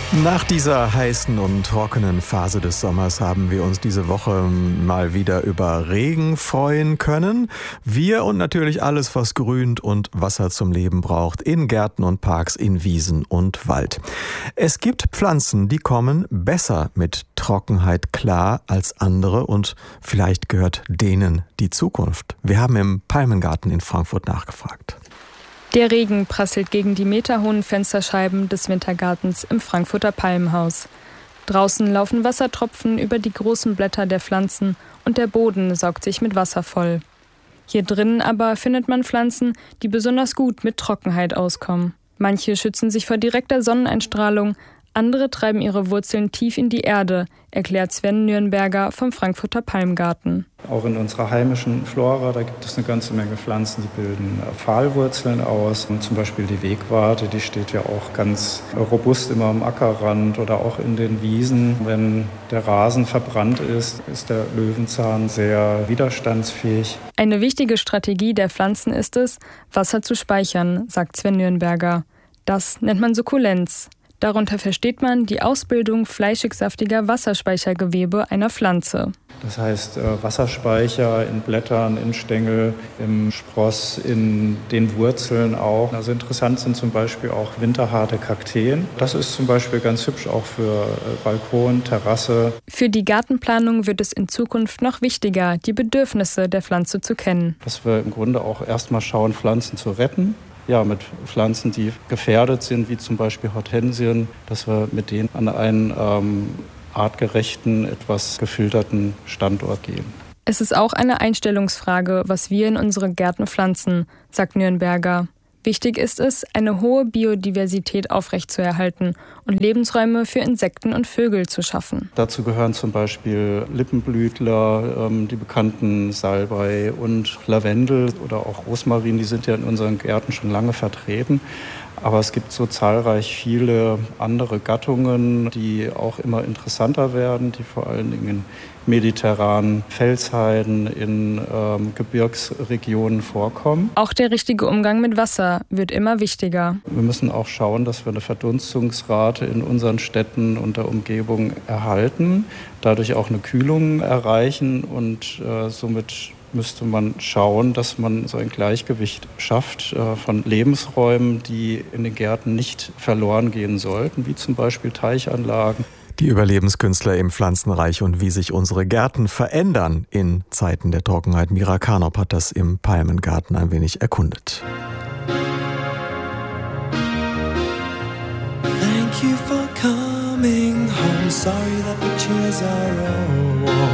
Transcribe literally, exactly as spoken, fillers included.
Nach dieser heißen und trockenen Phase des Sommers haben wir uns diese Woche mal wieder über Regen freuen können. Wir und natürlich alles, was grünt und Wasser zum Leben braucht, in Gärten und Parks, in Wiesen und Wald. Es gibt Pflanzen, die kommen besser mit Trockenheit klar als andere und vielleicht gehört denen die Zukunft. Wir haben im Palmengarten in Frankfurt nachgefragt. Der Regen prasselt gegen die meterhohen Fensterscheiben des Wintergartens im Frankfurter Palmenhaus. Draußen laufen Wassertropfen über die großen Blätter der Pflanzen und der Boden saugt sich mit Wasser voll. Hier drinnen aber findet man Pflanzen, die besonders gut mit Trockenheit auskommen. Manche schützen sich vor direkter Sonneneinstrahlung, andere treiben ihre Wurzeln tief in die Erde, erklärt Sven Nürnberger vom Frankfurter Palmgarten. Auch in unserer heimischen Flora, da gibt es eine ganze Menge Pflanzen, die bilden Pfahlwurzeln aus. Und zum Beispiel die Wegwarte, die steht ja auch ganz robust immer am Ackerrand oder auch in den Wiesen. Wenn der Rasen verbrannt ist, ist der Löwenzahn sehr widerstandsfähig. Eine wichtige Strategie der Pflanzen ist es, Wasser zu speichern, sagt Sven Nürnberger. Das nennt man Sukkulenz. Darunter versteht man die Ausbildung fleischig-saftiger Wasserspeichergewebe einer Pflanze. Das heißt Wasserspeicher in Blättern, in Stängel, im Spross, in den Wurzeln auch. Also interessant sind zum Beispiel auch winterharte Kakteen. Das ist zum Beispiel ganz hübsch auch für Balkon, Terrasse. Für die Gartenplanung wird es in Zukunft noch wichtiger, die Bedürfnisse der Pflanze zu kennen. Dass wir im Grunde auch erstmal schauen, Pflanzen zu retten. Ja, mit Pflanzen, die gefährdet sind, wie zum Beispiel Hortensien, dass wir mit denen an einen ähm, artgerechten, etwas gefilterten Standort gehen. Es ist auch eine Einstellungsfrage, was wir in unsere Gärten pflanzen, sagt Nürnberger. Wichtig ist es, eine hohe Biodiversität aufrechtzuerhalten und Lebensräume für Insekten und Vögel zu schaffen. Dazu gehören zum Beispiel Lippenblütler, die bekannten Salbei und Lavendel oder auch Rosmarin, die sind ja in unseren Gärten schon lange vertreten. Aber es gibt so zahlreich viele andere Gattungen, die auch immer interessanter werden, die vor allen Dingen in mediterranen Felsheiden, in ähm, Gebirgsregionen vorkommen. Auch der richtige Umgang mit Wasser wird immer wichtiger. Wir müssen auch schauen, dass wir eine Verdunstungsrate in unseren Städten und der Umgebung erhalten, dadurch auch eine Kühlung erreichen und äh, somit müsste man schauen, dass man so ein Gleichgewicht schafft äh, von Lebensräumen, die in den Gärten nicht verloren gehen sollten, wie zum Beispiel Teichanlagen. Die Überlebenskünstler im Pflanzenreich und wie sich unsere Gärten verändern in Zeiten der Trockenheit. Mira Karnop hat das im Palmengarten ein wenig erkundet. Thank you for coming home. Sorry that the chairs are all warm.